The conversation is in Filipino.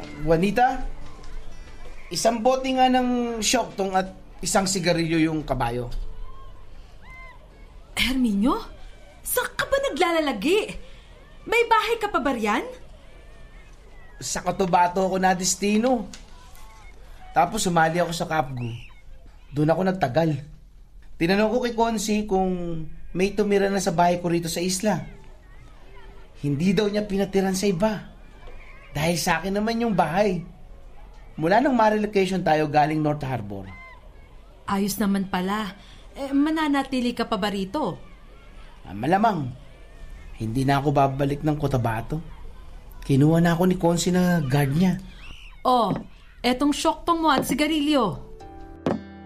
Juanita, isang bote nga ng Shocktong at isang sigarilyo yung kabayo. Herminio, saan ka ba naglalalagi? May bahay ka pa ba riyan? Sa Cotabato ako na destino. Tapos sumali ako sa Capgo. Doon ako nagtagal. Tinanong ko kay Consi kung may tumira na sa bahay ko rito sa isla. Hindi daw niya pinatiran sa iba. Dahil sa akin naman yung bahay. Mula nang ma-relocation tayo galing North Harbor. Ayos naman pala. Mananatili ka pa ba rito? Malamang. Hindi na ako babalik ng Cotabato. Kinuha na ako ni Consi na guard niya. Oh, etong Shocktong mo at sigarilyo.